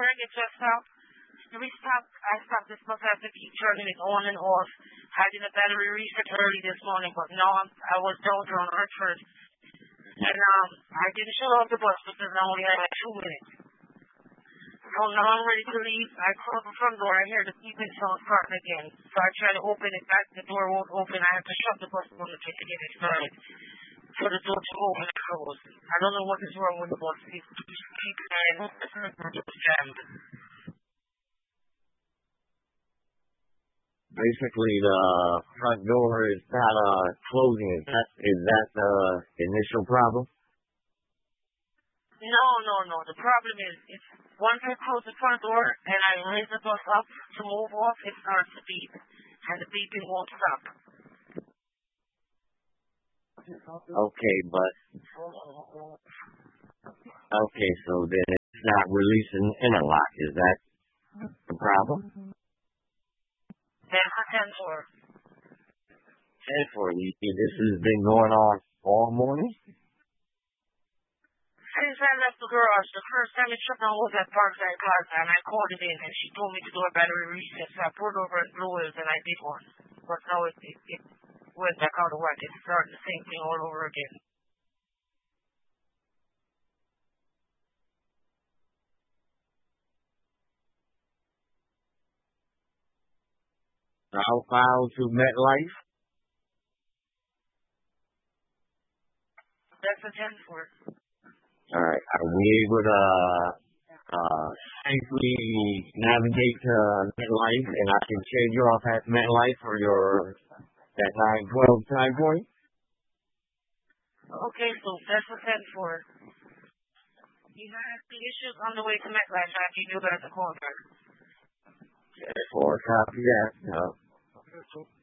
ring, it just stopped. Every stop I stop, this must have to keep turning it on and off. I did a battery reset early this morning, but no, I was down on Hartford. And I didn't shut off the bus because I only had like 2 minutes. So now I'm ready to leave. I close the front door. I hear the beeping sound starting again. So I try to open it back. The door won't open. I have to shut the bus on the to get it started. For the door to open and close. I don't know what is wrong with the bus. It keeps saying, it's jammed. Basically, the front door is not closing. Is that the initial problem? No. The problem is once I close the front door and I raise the bus up to move off, it starts to beep. And the beeping won't stop. Okay, so then it's not releasing interlock. Is that the problem? That's a 10-4. 10-4. This has been going on all morning? Since I left the garage, the first time it shut down was at Parkside Plaza, and I called it in, and she told me to do a battery reset, so I pulled over at Blue Hills, and I did one. But now it went back out of whack. It's starting the same thing all over again. Outbound to MetLife? That's a 10-4. All right. Are we able to safely navigate to MetLife, and I can change you off at MetLife for that 912 time point? Okay, so that's a 10-4. You have the issues on the way to MetLife. I give you guys a call back. 10-4, copy that.